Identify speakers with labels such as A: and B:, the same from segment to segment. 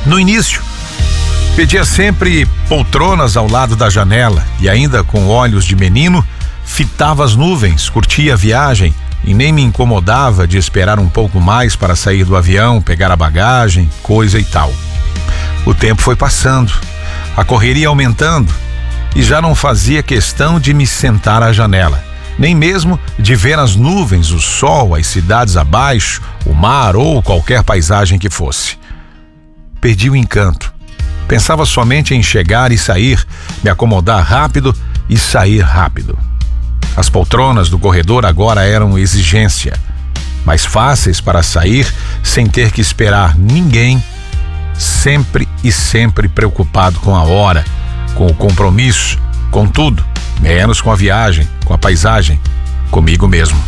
A: No início, pedia sempre poltronas ao lado da janela e ainda com olhos de menino, fitava as nuvens, curtia a viagem e nem me incomodava de esperar um pouco mais para sair do avião, pegar a bagagem, coisa e tal. O tempo foi passando, a correria aumentando e já não fazia questão de me sentar à janela, nem mesmo de ver as nuvens, o sol, as cidades abaixo, o mar ou qualquer paisagem que fosse. Perdi o encanto. Pensava somente em chegar e sair, me acomodar rápido e sair rápido. As poltronas do corredor agora eram exigência, mais fáceis para sair sem ter que esperar ninguém, sempre preocupado com a hora, com o compromisso, com tudo, menos com a viagem, com a paisagem, comigo mesmo.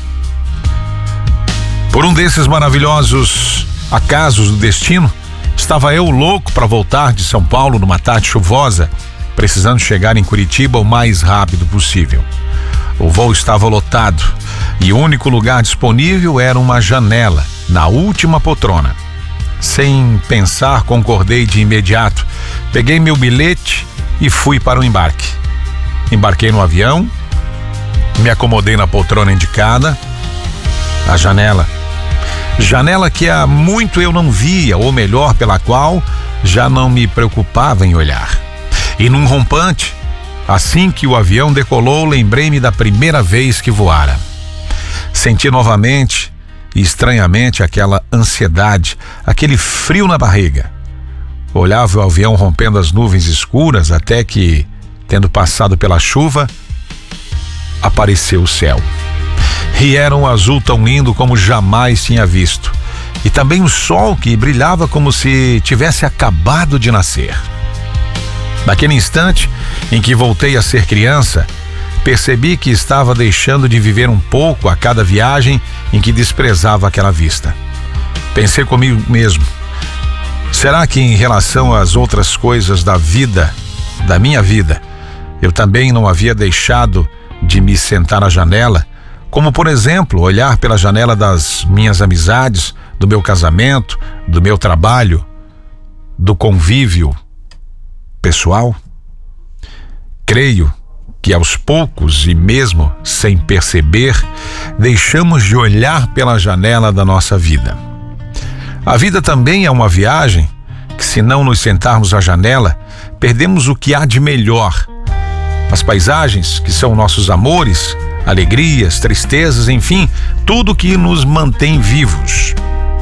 A: Por um desses maravilhosos acasos do destino, estava eu louco para voltar de São Paulo numa tarde chuvosa, precisando chegar em Curitiba o mais rápido possível. O voo estava lotado e o único lugar disponível era uma janela, na última poltrona. Sem pensar, concordei de imediato. Peguei meu bilhete e fui para o embarque. Embarquei no avião, me acomodei na poltrona indicada, a janela. Janela que há muito eu não via, ou melhor, pela qual já não me preocupava em olhar. E num rompante, assim que o avião decolou, lembrei-me da primeira vez que voara. Senti novamente e estranhamente aquela ansiedade, aquele frio na barriga. Olhava o avião rompendo as nuvens escuras até que, tendo passado pela chuva, apareceu o céu. E era um azul tão lindo como jamais tinha visto. E também o sol que brilhava como se tivesse acabado de nascer. Naquele instante em que voltei a ser criança, percebi que estava deixando de viver um pouco a cada viagem em que desprezava aquela vista. Pensei comigo mesmo, será que em relação às outras coisas da vida, da minha vida, eu também não havia deixado de me sentar à janela, como por exemplo, olhar pela janela das minhas amizades, do meu casamento, do meu trabalho, do convívio pessoal? Creio que aos poucos e mesmo sem perceber, deixamos de olhar pela janela da nossa vida. A vida também é uma viagem que, se não nos sentarmos à janela, perdemos o que há de melhor. As paisagens, que são nossos amores, alegrias, tristezas, enfim, tudo que nos mantém vivos.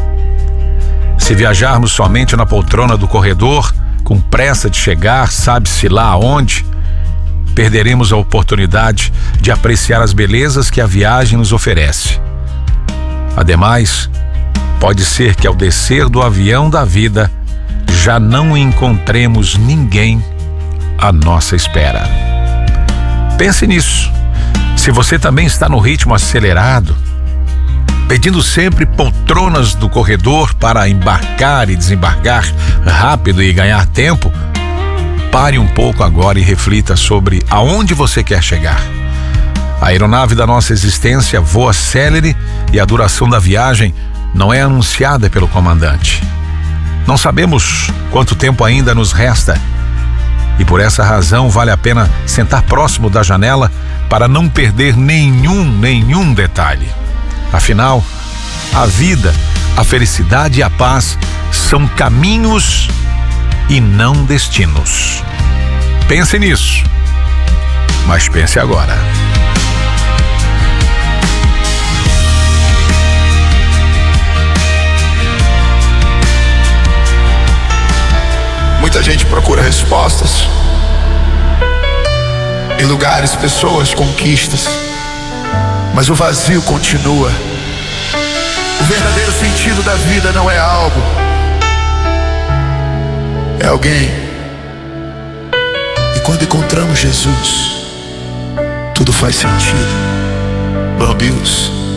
A: Se viajarmos somente na poltrona do corredor, com pressa de chegar, sabe-se lá aonde, perderemos a oportunidade de apreciar as belezas que a viagem nos oferece. Ademais, pode ser que ao descer do avião da vida, já não encontremos ninguém à nossa espera. Pense nisso. Se você também está no ritmo acelerado, pedindo sempre poltronas do corredor para embarcar e desembarcar rápido e ganhar tempo, pare um pouco agora e reflita sobre aonde você quer chegar. A aeronave da nossa existência voa célere e a duração da viagem não é anunciada pelo comandante. Não sabemos quanto tempo ainda nos resta e por essa razão vale a pena sentar próximo da janela para não perder nenhum detalhe. Afinal, a vida, a felicidade e a paz são caminhos e não destinos. Pense nisso, mas pense agora.
B: Muita gente procura respostas em lugares, pessoas, conquistas, mas o vazio continua. O verdadeiro sentido da vida não é algo, é alguém. E quando encontramos Jesus, tudo faz sentido. Bambius.